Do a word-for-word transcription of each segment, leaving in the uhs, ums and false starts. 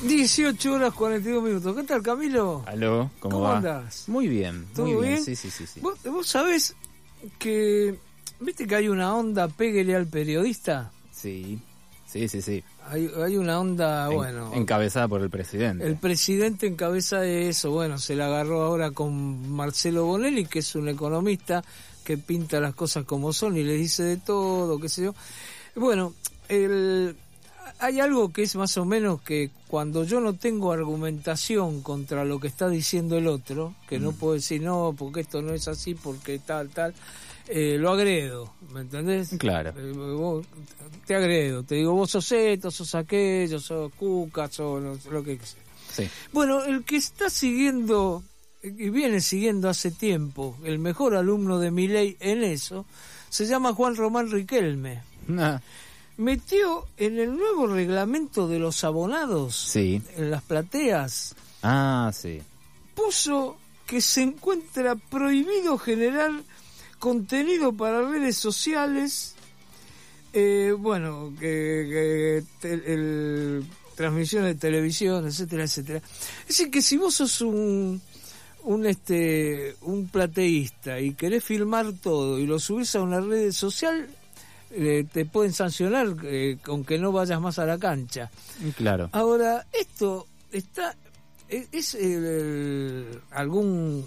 dieciocho horas cuarenta y dos minutos. ¿Qué tal, Camilo? Aló, ¿cómo, ¿Cómo va? andás? Muy bien, ¿Todo muy bien? bien? Sí, sí, sí, sí. ¿Vos, vos sabés que... ¿Viste que hay una onda péguele al periodista? Sí, sí, sí, sí. Hay, hay una onda, En- bueno... encabezada por el presidente. El presidente encabeza de eso, bueno, se la agarró ahora con Marcelo Bonelli, que es un economista que pinta las cosas como son y le dice de todo, qué sé yo. Bueno, el, hay algo que es más o menos que cuando yo no tengo argumentación contra lo que está diciendo el otro, que mm. no puedo decir no, porque esto no es así, porque tal, tal, eh, lo agredo, ¿me entendés? Claro. Eh, vos, te agredo, te digo, vos sos esto, sos aquello, sos cuca, sos lo, lo que sea. Sí. Bueno, el que está siguiendo, y viene siguiendo hace tiempo, el mejor alumno de Milei en eso, se llama Juan Román Riquelme. Ah. Metió en el nuevo reglamento de los abonados, Sí. en las plateas, Ah, sí. puso que se encuentra prohibido generar contenido para redes sociales, eh, bueno, que, que te, el, transmisiones de televisión, etcétera, etcétera. Es decir, que si vos sos un un este un plateísta y querés filmar todo y lo subís a una red social, eh, te pueden sancionar eh, con que no vayas más a la cancha. Claro. Ahora, esto está es, es el, el, algún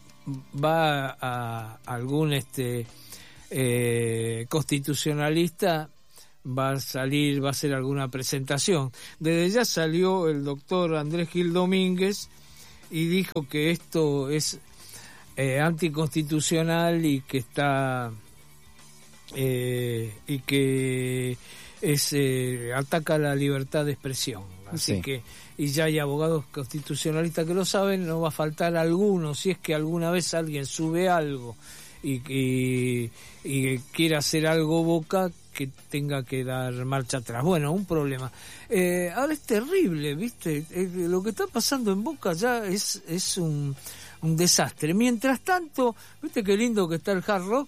va a algún este eh, constitucionalista va a salir, va a hacer alguna presentación. Desde ya salió el doctor Andrés Gil Domínguez y dijo que esto es eh, anticonstitucional y que está eh, y que es eh, ataca la libertad de expresión. Así sí. que, y ya hay abogados constitucionalistas que lo saben, no va a faltar alguno, si es que alguna vez alguien sube algo y, y, y quiere hacer algo Boca, que tenga que dar marcha atrás. Bueno, un problema. Eh, ahora es terrible, ¿viste? Eh, lo que está pasando en Boca ya es, es un, un desastre. Mientras tanto, ¿viste qué lindo que está el Hard Rock?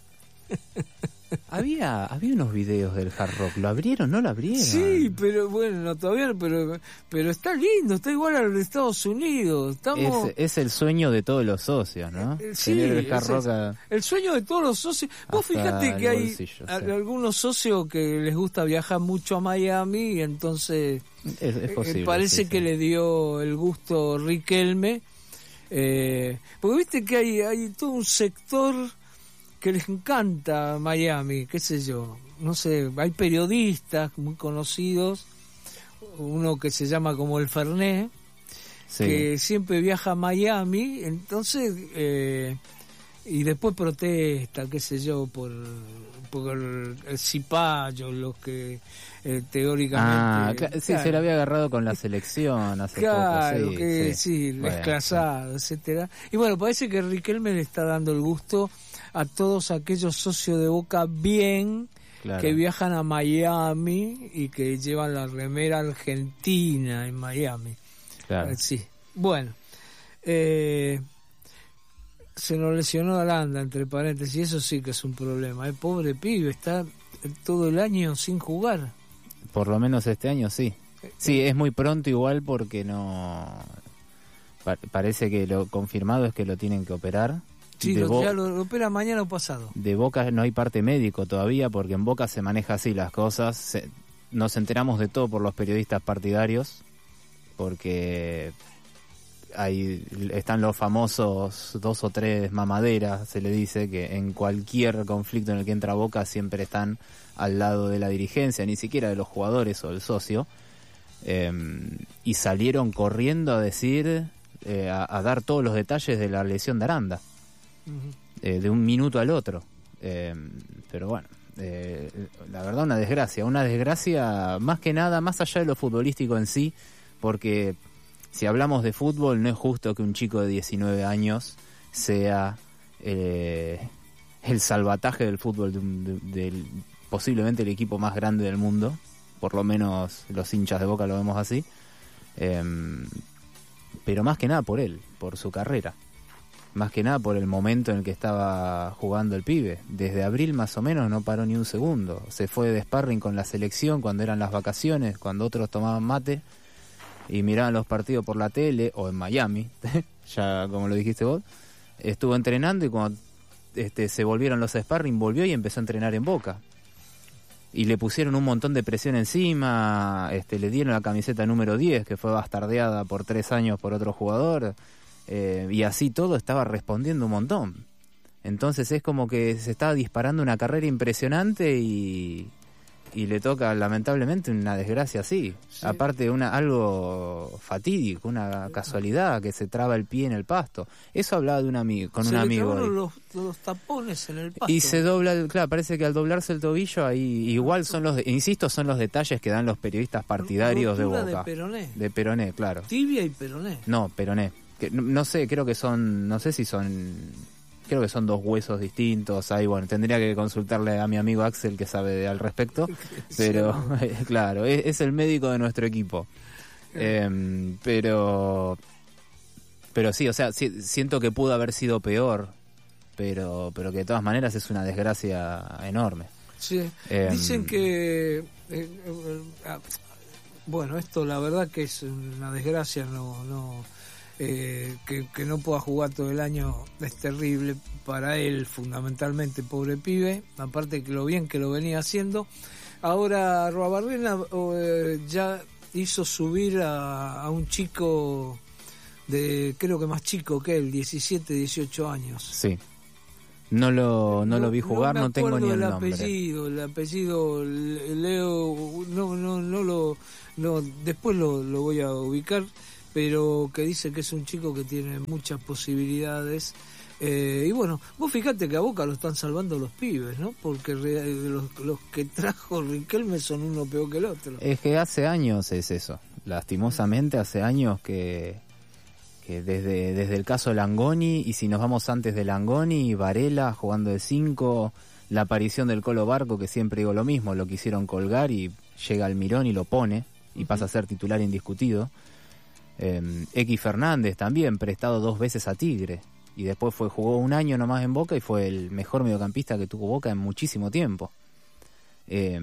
Había había unos videos del Hard Rock. ¿Lo abrieron? ¿No lo abrieron? Sí, pero bueno, no, todavía no, pero pero está lindo, está igual al de Estados Unidos. Estamos... Es, es el sueño de todos los socios, ¿no? Eh, sí, Tener el Hard es Rock el, a... el sueño de todos los socios. Vos fíjate que hay bolsillo, a, sí. algunos socios que les gusta viajar mucho a Miami y entonces es, es posible, eh, parece sí, que sí. le dio el gusto Riquelme. Eh, porque viste que hay, hay todo un sector que les encanta Miami, qué sé yo, no sé, hay periodistas muy conocidos, uno que se llama como el Fernet, sí. que siempre viaja a Miami, entonces, eh, y después protesta, qué sé yo, por, por el, el cipayo, los que eh, teóricamente... Ah, sí, claro, se lo había agarrado con la selección hace claro, poco, sí. que sí, sí, bueno, desclasado, sí. etcétera. Y bueno, parece que Riquelme le está dando el gusto a todos aquellos socios de Boca bien, claro, que viajan a Miami y que llevan la remera argentina en Miami. Claro. Eh, sí. Bueno, eh, se nos lesionó Aranda, entre paréntesis, y eso sí que es un problema. El pobre pibe está todo el año sin jugar. Por lo menos este año sí. Sí, es muy pronto igual porque no... Pa- parece que lo confirmado es que lo tienen que operar. Sí, de lo, Bo- ya lo, lo opera mañana o pasado. De Boca no hay parte médico todavía porque en Boca se maneja así las cosas. Se- nos enteramos de todo por los periodistas partidarios porque hay están los famosos dos o tres mamaderas, se le dice, que en cualquier conflicto en el que entra Boca siempre están al lado de la dirigencia, ni siquiera de los jugadores o del socio, eh, y salieron corriendo a decir, eh, a, a dar todos los detalles de la lesión de Aranda, uh-huh. eh, de un minuto al otro, eh, pero bueno, eh, la verdad una desgracia, una desgracia más que nada, más allá de lo futbolístico en sí, porque si hablamos de fútbol no es justo que un chico de diecinueve años sea eh, el salvataje del fútbol de, un, de, de posiblemente el equipo más grande del mundo, por lo menos los hinchas de Boca lo vemos así, eh, pero más que nada por él, por su carrera, más que nada por el momento en el que estaba jugando el pibe. Desde abril más o menos no paró ni un segundo, se fue de sparring con la selección cuando eran las vacaciones, cuando otros tomaban mate, y miraban los partidos por la tele o en Miami, ya como lo dijiste vos, estuvo entrenando y cuando este, se volvieron los sparring volvió y empezó a entrenar en Boca. Y le pusieron un montón de presión encima, este, le dieron la camiseta número diez, que fue bastardeada por tres años por otro jugador, eh, y así todo estaba respondiendo un montón. Entonces es como que se estaba disparando una carrera impresionante y, y le toca lamentablemente una desgracia así. Sí. Aparte una algo fatídico, una casualidad, que se traba el pie en el pasto. Eso hablaba de un amigo, con se un amigo. Le los, los tapones en el pasto. Y se dobla, claro, parece que al doblarse el tobillo ahí igual son los, insisto, son los detalles que dan los periodistas partidarios de Boca. De peroné. De peroné, claro. Tibia y peroné. No, peroné. Que, no, no sé, creo que son, no sé si son... Creo que son dos huesos distintos. Ahí, bueno, tendría que consultarle a mi amigo Axel, que sabe al respecto. Pero, sí. Claro, es, es el médico de nuestro equipo. Eh, pero, pero sí, o sea, sí, siento que pudo haber sido peor. Pero, pero que de todas maneras es una desgracia enorme. Sí, eh, dicen que... Eh, eh, bueno, esto la verdad que es una desgracia, no... no Eh, que, que no pueda jugar todo el año es terrible para él, fundamentalmente, pobre pibe, aparte que lo bien que lo venía haciendo. Ahora Arruabarrena eh, ya hizo subir a, a un chico de, creo que más chico que él, diecisiete, dieciocho años. Sí. No lo, no, no lo vi jugar, no, no tengo ni el, el nombre. Apellido, el apellido Leo, no, no, no lo, no, después lo, lo voy a ubicar, pero que dice que es un chico que tiene muchas posibilidades. Eh, y bueno, vos fíjate que a Boca lo están salvando los pibes, ¿no? Porque re, los, los que trajo Riquelme son uno peor que el otro. Es que hace años es eso, lastimosamente hace años que, que desde, desde el caso Langoni, y si nos vamos antes de Langoni, Varela jugando de cinco, la aparición del Colo Barco, que siempre digo lo mismo, lo quisieron colgar y llega Almirón y lo pone, y uh-huh. pasa a ser titular indiscutido. Eh, X Fernández también, prestado dos veces a Tigre, y después fue jugó un año nomás en Boca y fue el mejor mediocampista que tuvo Boca en muchísimo tiempo. Eh,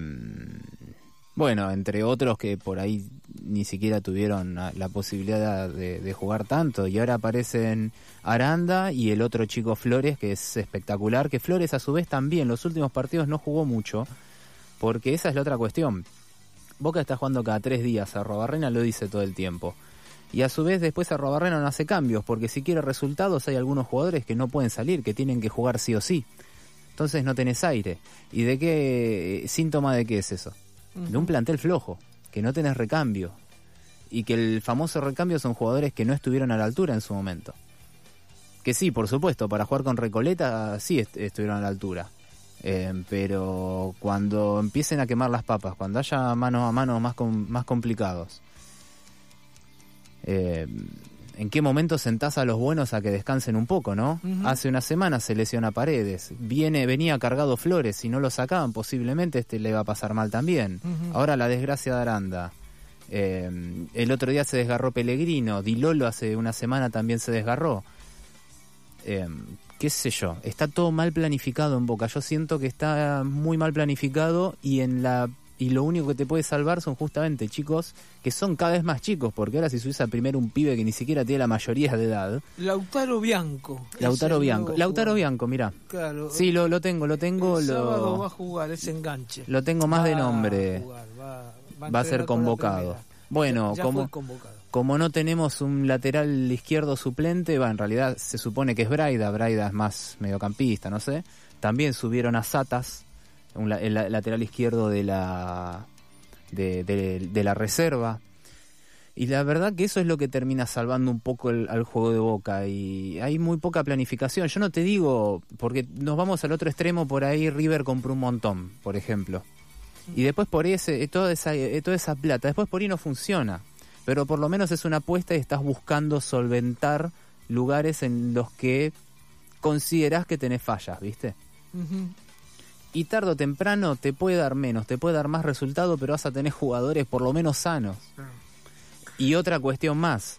bueno, entre otros que por ahí ni siquiera tuvieron la posibilidad de, de jugar tanto, y ahora aparecen Aranda y el otro chico Flores, que es espectacular, que Flores a su vez también los últimos partidos no jugó mucho, porque esa es la otra cuestión. Boca está jugando cada tres días, Arruabarrena lo dice todo el tiempo. Y a su vez después Arruabarrena no hace cambios, porque si quiere resultados hay algunos jugadores que no pueden salir, que tienen que jugar sí o sí. Entonces no tenés aire. ¿Y de qué síntoma de qué es eso? Uh-huh. De un plantel flojo, que no tenés recambio. Y que el famoso recambio son jugadores que no estuvieron a la altura en su momento. Que sí, por supuesto, para jugar con Recoleta sí est- estuvieron a la altura. Eh, pero cuando empiecen a quemar las papas, cuando haya mano a mano más, com- más complicados, Eh, ¿en qué momento sentás a los buenos a que descansen un poco, no? Uh-huh. Hace una semana se lesiona Paredes, viene venía cargado Flores, si no lo sacaban posiblemente este le va a pasar mal también. Uh-huh. Ahora la desgracia de Aranda. Eh, el otro día se desgarró Pellegrino, Di Lolo hace una semana también se desgarró. Eh, qué sé yo, está todo mal planificado en Boca. Yo siento que está muy mal planificado y en la y lo único que te puede salvar son justamente chicos que son cada vez más chicos, porque ahora si subís a primero un pibe que ni siquiera tiene la mayoría de edad. Lautaro Bianco. Lautaro Bianco, Lautaro jugador. Bianco, mirá. Claro. Sí, lo, lo tengo, lo tengo. El lo... sábado va a jugar, ese enganche. Lo tengo más va de nombre. A jugar, va, va, a va a ser convocado. Bueno, ya, ya como, convocado. como no tenemos un lateral izquierdo suplente, va, en realidad se supone que es Braida, Braida es más mediocampista, no sé. También subieron a Satas, un, el, el lateral izquierdo de la... De, de, de la reserva, y la verdad que eso es lo que termina salvando un poco el, al juego de Boca, y hay muy poca planificación. Yo no te digo, porque nos vamos al otro extremo, por ahí River compró un montón, por ejemplo, y después por ese toda esa, toda esa plata, después por ahí no funciona, pero por lo menos es una apuesta y estás buscando solventar lugares en los que considerás que tenés fallas, ¿viste? Uh-huh. Y tarde o temprano te puede dar menos, te puede dar más resultado, pero vas a tener jugadores por lo menos sanos. Y otra cuestión más.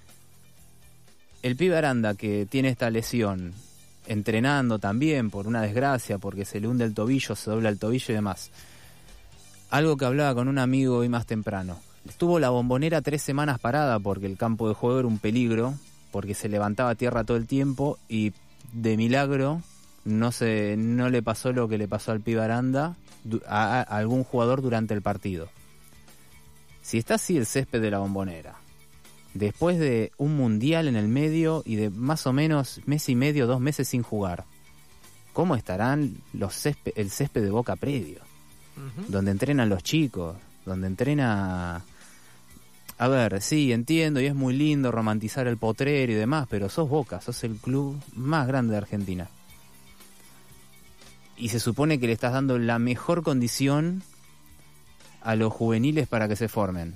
El pibe Aranda, que tiene esta lesión, entrenando también por una desgracia, porque se le hunde el tobillo, se dobla el tobillo y demás. Algo que hablaba con un amigo hoy más temprano. estuvo la Bombonera tres semanas parada porque el campo de juego era un peligro, porque se levantaba tierra todo el tiempo y de milagro no se no le pasó lo que le pasó al pibe Aranda a, a algún jugador durante el partido. Si está así el césped de la Bombonera, después de un mundial en el medio y de más o menos mes y medio, dos meses sin jugar, ¿cómo estarán los césped, el césped de Boca predio? Uh-huh. Donde entrenan los chicos, donde entrena... A ver, sí, entiendo y es muy lindo romantizar el potrero y demás, pero sos Boca, sos el club más grande de Argentina. Y se supone que le estás dando la mejor condición a los juveniles para que se formen.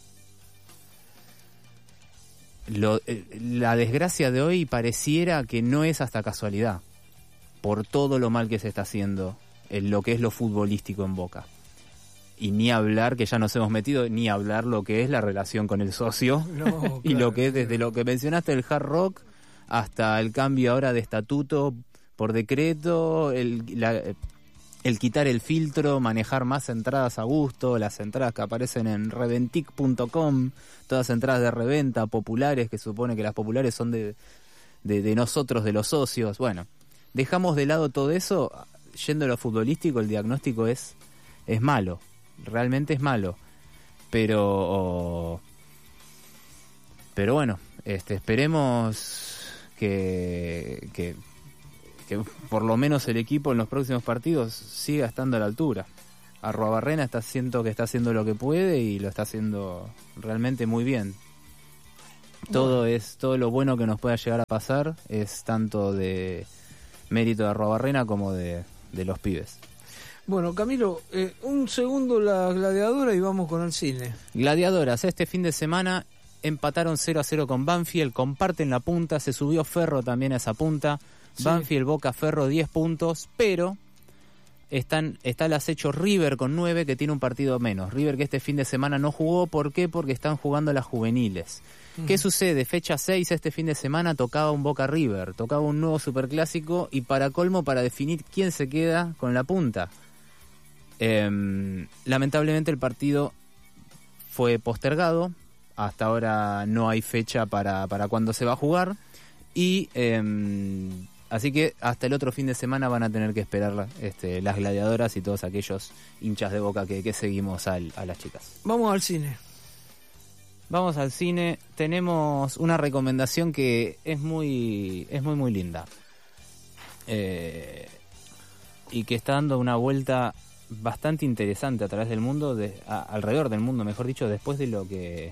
Lo, la desgracia de hoy pareciera que no es hasta casualidad, por todo lo mal que se está haciendo en lo que es lo futbolístico en Boca. Y ni hablar, que ya nos hemos metido, ni hablar lo que es la relación con el socio. No, y claro, lo que es desde lo que mencionaste el Hard Rock hasta el cambio ahora de estatuto por decreto, el, la, el quitar el filtro, manejar más entradas a gusto, las entradas que aparecen en reventic punto com, todas entradas de reventa populares, que supone que las populares son de, de, de nosotros, de los socios. Bueno, dejamos de lado todo eso, yendo a lo futbolístico, el diagnóstico es, es malo. Realmente es malo, pero oh, pero bueno, este, esperemos que, que que por lo menos el equipo en los próximos partidos siga estando a la altura. Arruabarrena está siento que está haciendo lo que puede y lo está haciendo realmente muy bien. Todo bueno. es todo lo bueno que nos pueda llegar a pasar es tanto de mérito de Arruabarrena como de, de los pibes. Bueno, Camilo, eh, un segundo la Gladiadora y vamos con el cine. Gladiadoras, este fin de semana empataron cero a cero con Banfield, comparten la punta, se subió Ferro también a esa punta. Sí. Banfield, Boca, Ferro, diez puntos, pero están está el acecho River con nueve, que tiene un partido menos. River que este fin de semana no jugó, ¿por qué? Porque están jugando las juveniles. Uh-huh. ¿Qué sucede? Fecha seis este fin de semana tocaba un Boca River, tocaba un nuevo superclásico y para colmo para definir quién se queda con la punta. Eh, lamentablemente el partido fue postergado, hasta ahora no hay fecha para, para cuándo se va a jugar y eh, así que hasta el otro fin de semana van a tener que esperar este, las gladiadoras y todos aquellos hinchas de Boca que, que seguimos al, a las chicas. Vamos al cine. Vamos al cine. Tenemos una recomendación que es muy, es muy muy linda eh, y que está dando una vuelta bastante interesante a través del mundo, de, a, alrededor del mundo, mejor dicho, después de lo que...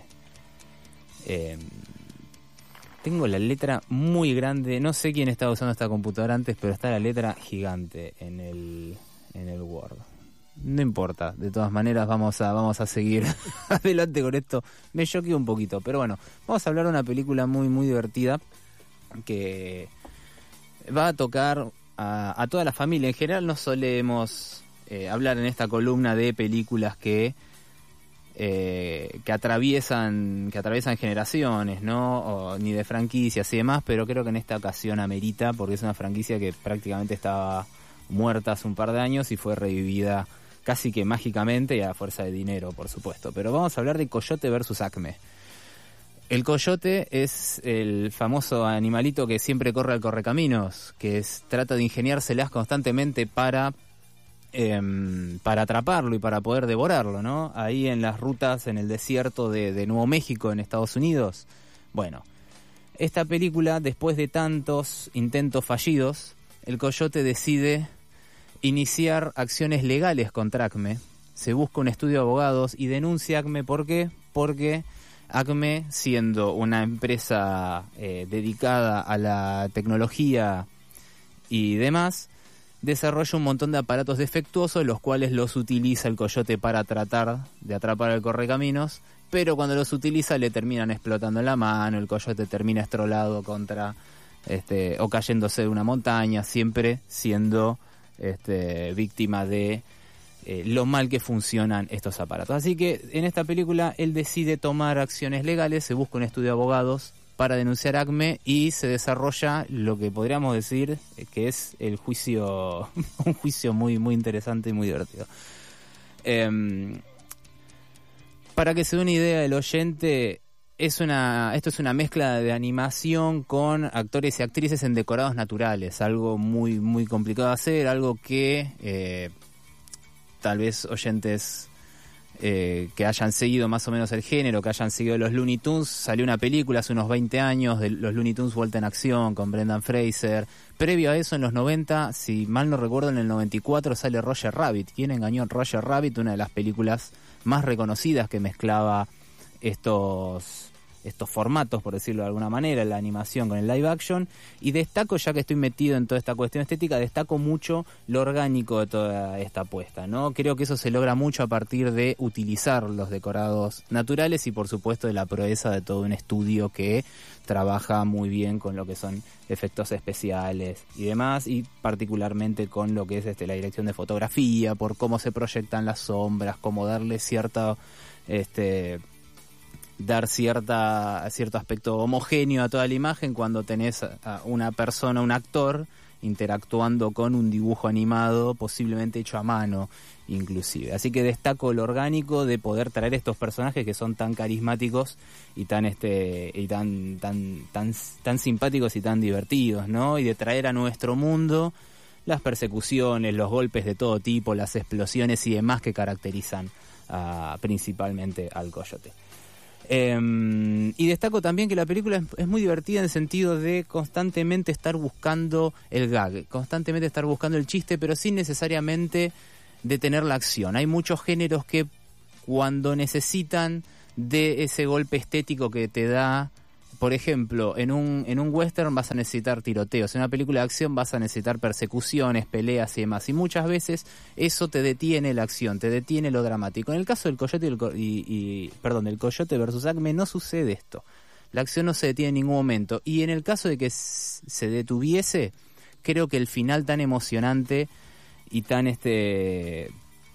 Eh, tengo la letra muy grande, no sé quién estaba usando esta computadora antes, pero está la letra gigante en el, en el Word. No importa, de todas maneras vamos a, vamos a seguir adelante con esto. Me choqueó un poquito, pero bueno, vamos a hablar de una película muy, muy divertida que va a tocar a, a toda la familia. En general no solemos... Eh, hablar en esta columna de películas que eh, que atraviesan que atraviesan generaciones, ¿no? O, ni de franquicias y demás, pero creo que en esta ocasión amerita porque es una franquicia que prácticamente estaba muerta hace un par de años y fue revivida casi que mágicamente y a fuerza de dinero, por supuesto. Pero vamos a hablar de Coyote versus Acme. El coyote es el famoso animalito que siempre corre al correcaminos, que es, trata de ingeniárselas constantemente para Eh, para atraparlo y para poder devorarlo, ¿no? Ahí en las rutas, en el desierto de, de Nuevo México, en Estados Unidos. Bueno, esta película, después de tantos intentos fallidos, el coyote decide iniciar acciones legales contra Acme. Se busca un estudio de abogados y denuncia a Acme. ¿Por qué? Porque Acme, siendo una empresa eh, dedicada a la tecnología y demás, desarrolla un montón de aparatos defectuosos, los cuales los utiliza el coyote para tratar de atrapar al correcaminos, pero cuando los utiliza le terminan explotando en la mano, el coyote termina estrolado contra, este, o cayéndose de una montaña, siempre siendo este, víctima de eh, lo mal que funcionan estos aparatos. Así que en esta película él decide tomar acciones legales, se busca un estudio de abogados para denunciar a Acme y se desarrolla lo que podríamos decir que es el juicio, un juicio muy muy interesante y muy divertido. Eh, Para que se dé una idea el oyente, es una, esto es una mezcla de animación con actores y actrices en decorados naturales, algo muy, muy complicado de hacer, algo que eh, tal vez oyentes eh, que hayan seguido más o menos el género, que hayan seguido los Looney Tunes, salió una película hace unos veinte años de los Looney Tunes Vuelta en Acción con Brendan Fraser. Previo a eso, en los noventa, si mal no recuerdo, en el noventa y cuatro sale Roger Rabbit. ¿Quién engañó a Roger Rabbit? Una de las películas más reconocidas que mezclaba estos, estos formatos, por decirlo de alguna manera, la animación con el live action. Y destaco, ya que estoy metido en toda esta cuestión estética, destaco mucho lo orgánico de toda esta apuesta, ¿no? Creo que eso se logra mucho a partir de utilizar los decorados naturales y, por supuesto, de la proeza de todo un estudio que trabaja muy bien con lo que son efectos especiales y demás, y particularmente con lo que es este la dirección de fotografía, por cómo se proyectan las sombras, cómo darle cierta este dar cierta cierto aspecto homogéneo a toda la imagen cuando tenés a una persona, un actor interactuando con un dibujo animado posiblemente hecho a mano inclusive. Así que destaco lo orgánico de poder traer estos personajes que son tan carismáticos y tan este y tan tan tan tan simpáticos y tan divertidos, ¿no? Y de traer a nuestro mundo las persecuciones, los golpes de todo tipo, las explosiones y demás que caracterizan uh, principalmente al Coyote. Eh, y destaco también que la película es, es muy divertida en el sentido de constantemente estar buscando el gag, constantemente estar buscando el chiste, pero sin necesariamente detener la acción. Hay muchos géneros que cuando necesitan de ese golpe estético que te da, por ejemplo, en un en un western vas a necesitar tiroteos, en una película de acción vas a necesitar persecuciones, peleas y demás, y muchas veces eso te detiene la acción, te detiene lo dramático. En el caso del Coyote y, el, y, y perdón, del Coyote versus Acme no sucede esto. La acción no se detiene en ningún momento, y en el caso de que se detuviese, creo que el final tan emocionante y tan este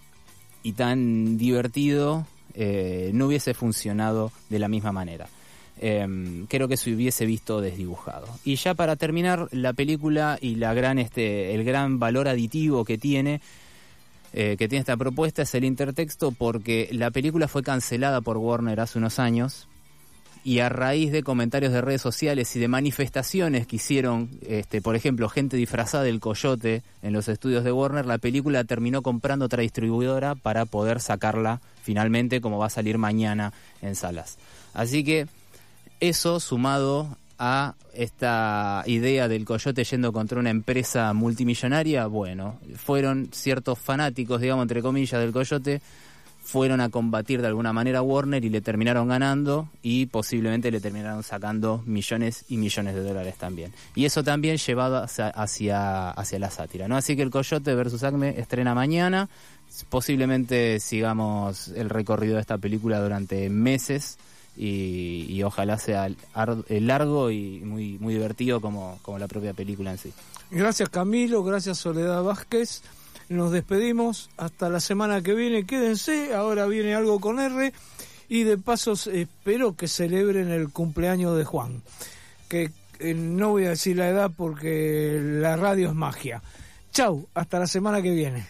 y tan divertido eh, no hubiese funcionado de la misma manera. Eh, creo que se hubiese visto desdibujado. Y ya para terminar, la película y la gran este el gran valor aditivo que tiene eh, que tiene esta propuesta es el intertexto, porque la película fue cancelada por Warner hace unos años, y a raíz de comentarios de redes sociales y de manifestaciones que hicieron, este, por ejemplo, gente disfrazada del Coyote en los estudios de Warner, la película terminó comprando otra distribuidora para poder sacarla finalmente, como va a salir mañana en salas. Así que eso, sumado a esta idea del Coyote yendo contra una empresa multimillonaria, bueno, fueron ciertos fanáticos, digamos, entre comillas, del Coyote, fueron a combatir de alguna manera a Warner y le terminaron ganando, y posiblemente le terminaron sacando millones y millones de dólares también. Y eso también llevado hacia, hacia, hacia la sátira, ¿no? Así que el Coyote versus Acme estrena mañana. Posiblemente sigamos el recorrido de esta película durante meses, y, y ojalá sea largo y muy, muy divertido como, como la propia película en sí. Gracias, Camilo, gracias, Soledad Vázquez. Nos despedimos hasta la semana que viene. Quédense, ahora viene Algo con R, y de paso espero que celebren el cumpleaños de Juan, que eh, no voy a decir la edad porque la radio es magia. Chau, hasta la semana que viene.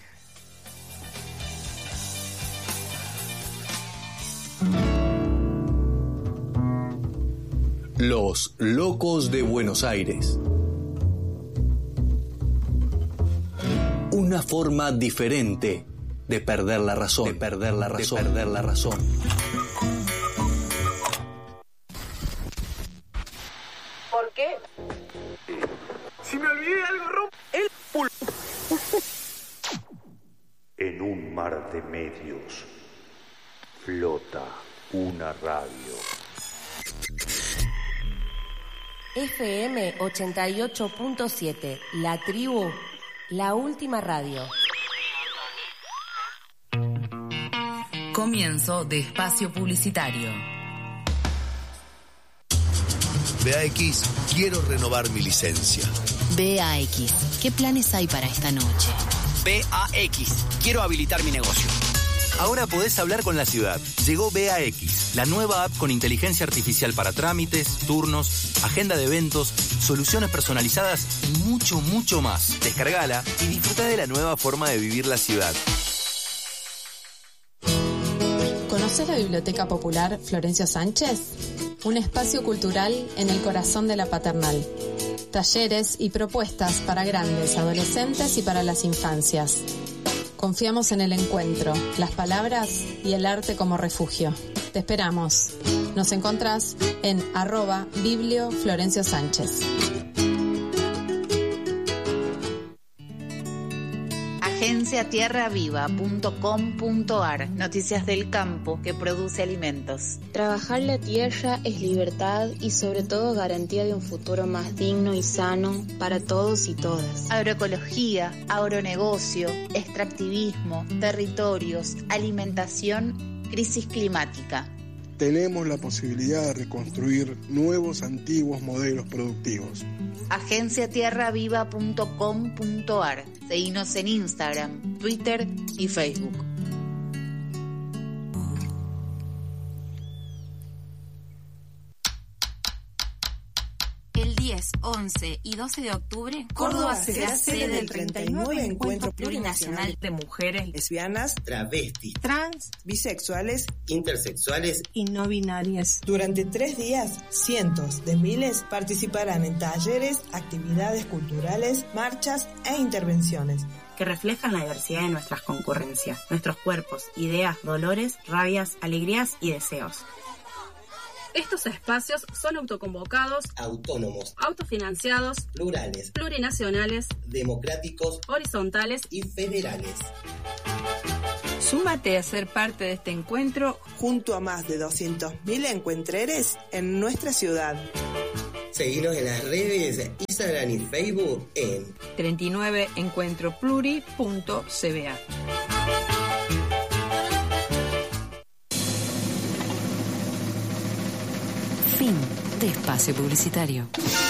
Los Locos de Buenos Aires. Una forma diferente de perder la razón, de perder la razón, de perder la razón. ¿Por qué? Si me olvidé algo, romp el pul... En un mar de medios flota una radio. F M ochenta y ocho punto siete, La Tribu, la última radio. Comienzo de espacio publicitario. B A X, quiero renovar mi licencia. B A X, ¿qué planes hay para esta noche? B A X, quiero habilitar mi negocio. Ahora podés hablar con la ciudad. Llegó B A X, la nueva app con inteligencia artificial para trámites, turnos, agenda de eventos, soluciones personalizadas y mucho, mucho más. Descargala y disfruta de la nueva forma de vivir la ciudad. ¿Conoces la Biblioteca Popular Florencio Sánchez? Un espacio cultural en el corazón de la Paternal. Talleres y propuestas para grandes, adolescentes y para las infancias. Confiamos en el encuentro, las palabras y el arte como refugio. Te esperamos. Nos encontrás en arroba Biblio Florencio Sánchez. agencia tierra viva punto com punto ar. Noticias del campo que produce alimentos. Trabajar la tierra es libertad y sobre todo garantía de un futuro más digno y sano para todos y todas. Agroecología, agronegocio, extractivismo, territorios, alimentación, crisis climática. Tenemos la posibilidad de reconstruir nuevos antiguos modelos productivos. agencia tierra viva punto com punto ar. Seguinos en Instagram, Twitter y Facebook. El diez, once y doce de octubre, Córdoba será sede del treinta y nueve Encuentro Plurinacional de Mujeres Lesbianas, Travestis, Trans, Bisexuales, Intersexuales y no binarias. Durante tres días, cientos de miles participarán en talleres, actividades culturales, marchas e intervenciones que reflejan la diversidad de nuestras concurrencias, nuestros cuerpos, ideas, dolores, rabias, alegrías y deseos. Estos espacios son autoconvocados, autónomos, autofinanciados, plurales, plurinacionales, democráticos, horizontales y federales. Súmate a ser parte de este encuentro junto a más de doscientos mil encuentreres en nuestra ciudad. Seguinos en las redes Instagram y Facebook en treinta y nueve encuentro pluri punto c b a. Fin de espacio publicitario.